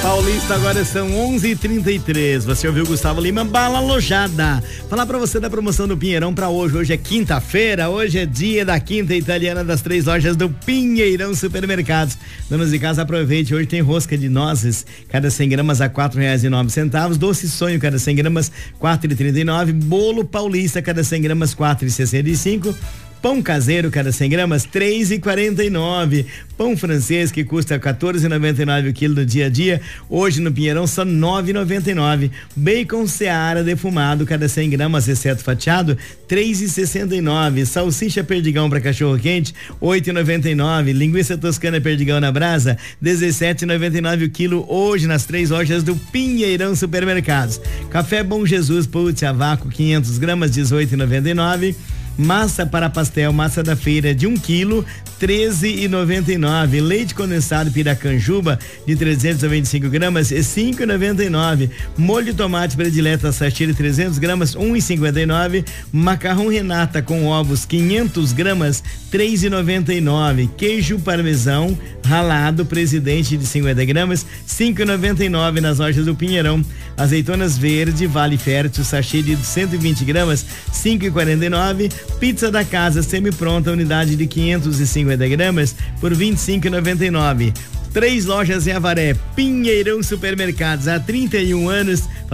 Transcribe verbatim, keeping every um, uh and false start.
Paulista, agora são onze e trinta e três. Você ouviu Gustavo Lima, Bala Lojada. Falar pra você da promoção do Pinheirão pra hoje. Hoje é quinta-feira, hoje é dia da quinta italiana das três lojas do Pinheirão Supermercados. Donos de casa, aproveite. Hoje tem rosca de nozes, cada cem gramas a quatro reais e nove centavos. Doce sonho, cada cem gramas, quatro e trinta e nove. Bolo paulista, cada cem gramas, quatro e sessenta e cinco. Pão caseiro, cada cem gramas, três e quarenta e nove. Pão francês, que custa quatorze e noventa e nove o quilo no dia a dia, hoje no Pinheirão só nove e noventa e nove. Bacon Seara defumado, cada cem gramas, exceto fatiado, três e sessenta e nove. Salsicha Perdigão para cachorro quente, oito e noventa e nove. Linguiça toscana Perdigão na brasa, dezessete e noventa e nove o quilo, hoje nas três lojas do Pinheirão Supermercados. Café Bom Jesus Putz a vácuo, quinhentas gramas, dezoito e noventa e nove. Massa para pastel, massa da feira de um quilo, treze e noventa e nove. Leite condensado Piracanjuba de trezentos e vinte e cinco gramas, cinco e noventa e nove. Molho de tomate predileto sachê de trezentos gramas, um e cinquenta e nove. Macarrão Renata com ovos, quinhentas gramas, três e noventa e nove. Queijo parmesão ralado Presidente de cinquenta gramas, cinco e noventa e nove nas lojas do Pinheirão. Azeitonas verde Vale Fértil sachê de cento e vinte gramas, cinco e quarenta e nove. Pizza da casa semi-pronta, unidade de quinhentas e cinquenta gramas por vinte e cinco e noventa e nove. Três lojas em Avaré, Pinheirão Supermercados, há trinta e um anos.